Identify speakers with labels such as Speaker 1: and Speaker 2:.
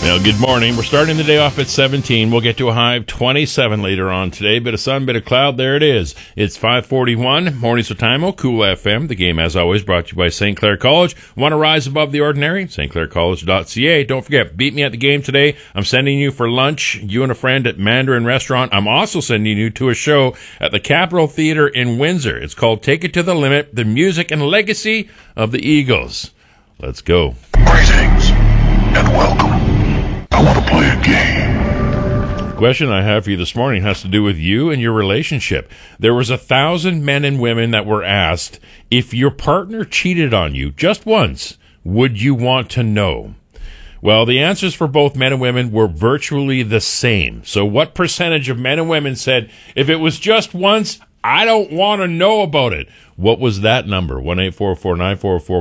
Speaker 1: Well, good morning. We're starting the day off at 17. We'll get to a high of 27 later on today. Bit of sun, bit of cloud. There it is. It's 5:41. Mornings with Timo, Cool FM. The game, as always, brought to you by St. Clair College. Want to rise above the ordinary? stclaircollege.ca. Don't forget, beat me at the game today. I'm sending you for lunch, you and a friend at Mandarin Restaurant. I'm also sending you to a show at the Capitol Theater in Windsor. It's called Take It to the Limit, the music and legacy of the Eagles. Let's go.
Speaker 2: Greetings and welcome. I want to play a game.
Speaker 1: The question I have for you this morning has to do with you and your relationship. There was 1,000 men and women that were asked, if your partner cheated on you just once, would you want to know? Well, the answers for both men and women were virtually the same. So what percentage of men and women said, if it was just once, I don't want to know about it? What was that number? 1-844-944-42